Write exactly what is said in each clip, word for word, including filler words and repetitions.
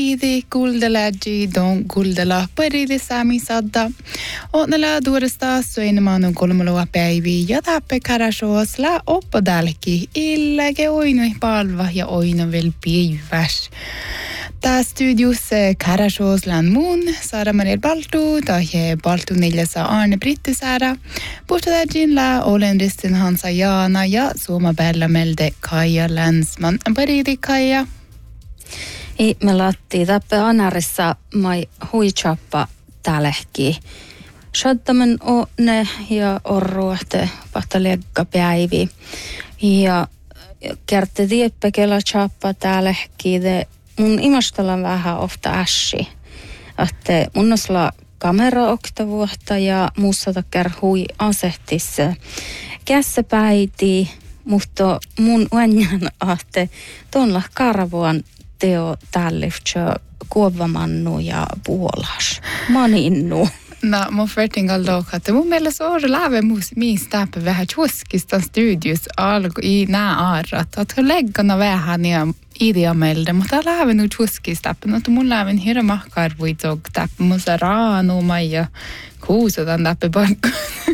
Idi kuldelaji don kuldela parili sami sadda. Otnala duoresta soinemaanun kolmoloa päivi ja tappe karashoosla oppodalki illage oinui palva ja oinu vel piiväs. Tää studios karashooslan mun Sara Maria Baltu tai Baltu neljässä Arne Brittisaara. Puhtadajin la olen ristin Hansa Jaana ja Suoma Bella Melde Kaija Länsman. Parili Kaija. I me latti tappe anarissa mai huichappa tälehki. Shaddamen o ne ja orruahte pahta legga päivi. Ja kerti dieppe kela chappa tälehki de mun imastalan vähän ofta ässi. Että mun osla kamera oktavuotta ja muussa takkar hui asehtissa. Kässä päiti, mutta mun uänjän ahte tonla karvuan teo tälliftsä kuovamannu ja puolas. Maninnu. No, mun förtingal dock att mun mielestä on läve miis täppä vähän tjuskista studios alku i nää arrat. Att läggarna vähän ja ideamelde, mutta läve nu tjuskista täppä. No, mun läven hirra mahkarvuit och täppä musa raanu maija kuusotan täppä parkku.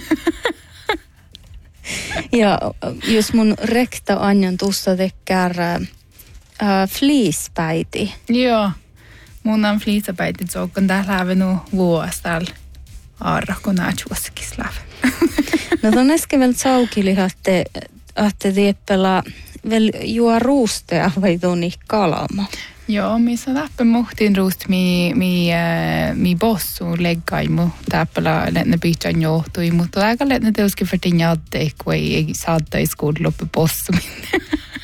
Ja jos mun rekta anjan tuossa tekkär Uh, fliispäiti. Joo, mun on fliisapäiti tsoukon tää läve nu vuostal arra, kun nää tjuskis läve. No ton äsken väl saukili, että että tieppela väl juo ruustea vai tuoni kalama. Joo, missä täppä muhtin ruust mi, mi, äh, mi bossu leggaimu täppälä lenne pihtjan johtui, mutta aika lenne teuski färtin jadde, kun ei saada i skouloppi bossu minne.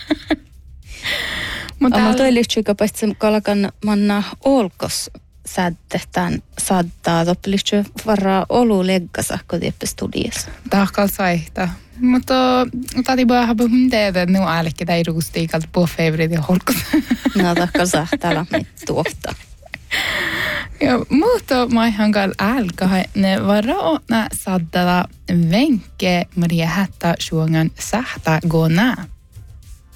Mutta mä toilitsika paitsi kalakan manna olkos sädetään saattaa toppelitsy varaa olu leggasa kotieppe studiassa. Tahkal saihta. Mutta tadi bara ha behunde nu älke dai rustikalta på favorit ja holkos. No tahkal sahtala mit tuohta. Ja mutta mai hangal älka ne vara otna saddala Venke Maria Hätta sjuangan sahta gona.